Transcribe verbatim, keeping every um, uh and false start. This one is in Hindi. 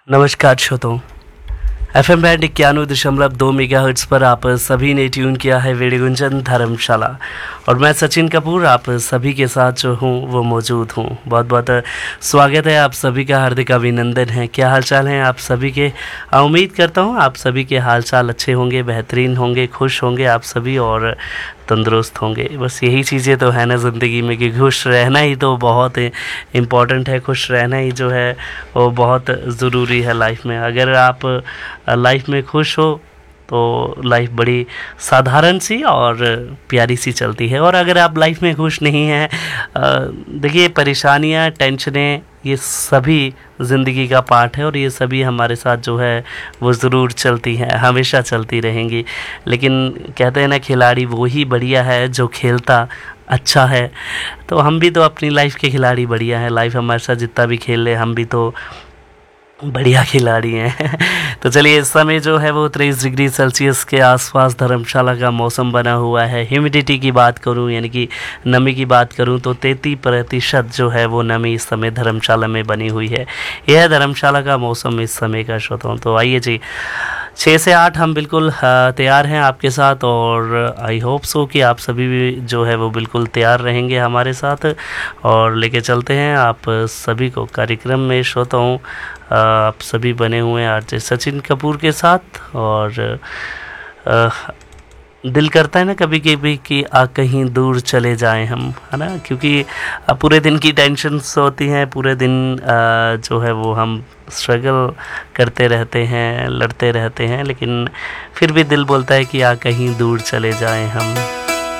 नमस्कार श्रोताओं। एफ एम बैंड इक्यानवे दशमलव दो मेगा हर्ट्स पर आप सभी ने ट्यून किया है रेडियो गुंजन धर्मशाला और मैं सचिन कपूर आप सभी के साथ जो हूँ वो मौजूद हूँ। बहुत बहुत स्वागत है आप सभी का, हार्दिक अभिनंदन है। क्या हालचाल हैं आप सभी के? उम्मीद करता हूँ आप सभी के हालचाल अच्छे होंगे, बेहतरीन होंगे, खुश होंगे आप सभी और तंदुरुस्त होंगे। बस यही चीज़ें तो है ना ज़िंदगी में कि खुश रहना ही तो बहुत इम्पॉर्टेंट है। खुश रहना ही जो है वो बहुत ज़रूरी है लाइफ में। अगर आप लाइफ में खुश हो तो लाइफ बड़ी साधारण सी और प्यारी सी चलती है। और अगर आप लाइफ में खुश नहीं हैं, देखिए परेशानियां, टेंशनें ये सभी ज़िंदगी का पार्ट है और ये सभी हमारे साथ जो है वो ज़रूर चलती हैं, हमेशा चलती रहेंगी। लेकिन कहते हैं ना खिलाड़ी वो ही बढ़िया है जो खेलता अच्छा है। तो हम भी तो अपनी लाइफ के खिलाड़ी बढ़िया हैं। लाइफ हमारे साथ जितना भी खेल ले हम भी तो बढ़िया खिलाड़ी हैं। तो चलिए इस समय जो है वो तेईस डिग्री सेल्सियस के आसपास धर्मशाला का मौसम बना हुआ है। ह्यूमिडिटी की बात करूं यानी कि नमी की बात करूं तो तैंतीस प्रतिशत जो है वो नमी इस समय धर्मशाला में बनी हुई है। यह है धर्मशाला का मौसम इस समय का श्रोताओं। तो आइए जी, छः से आठ हम बिल्कुल तैयार हैं आपके साथ और आई होप सो कि आप सभी भी जो है वो बिल्कुल तैयार रहेंगे हमारे साथ और लेके चलते हैं आप सभी को कार्यक्रम में। श्रोताओं आप सभी बने हुए हैं आरजे सचिन कपूर के साथ और आ, दिल करता है ना कभी कभी कि आ कहीं दूर चले जाएं हम, है ना, क्योंकि पूरे दिन की टेंशन्स होती हैं, पूरे दिन आ, जो है वो हम स्ट्रगल करते रहते हैं, लड़ते रहते हैं, लेकिन फिर भी दिल बोलता है कि आ कहीं दूर चले जाएं हम।